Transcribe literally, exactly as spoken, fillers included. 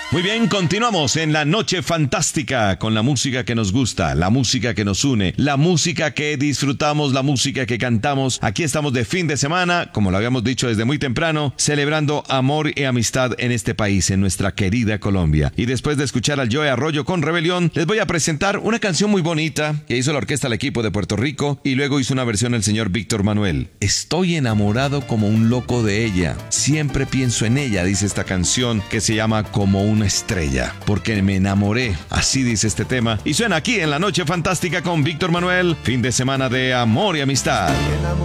Muy bien, continuamos en la noche fantástica con la música que nos gusta, la música que nos une, la música que disfrutamos, la música que cantamos. Aquí estamos de fin de semana, como lo habíamos dicho desde muy temprano, celebrando amor y amistad en este país, en nuestra querida Colombia. Y después de escuchar al Joe Arroyo con Rebelión, les voy a presentar una canción muy bonita que hizo la orquesta del equipo de Puerto Rico y luego hizo una versión el señor Víctor Manuel. Estoy enamorado como un loco de ella, siempre pienso en ella, dice esta canción que se llama Como un una estrella, porque me enamoré, así dice este tema, y suena aquí en la noche fantástica con Víctor Manuel, fin de semana de amor y amistad.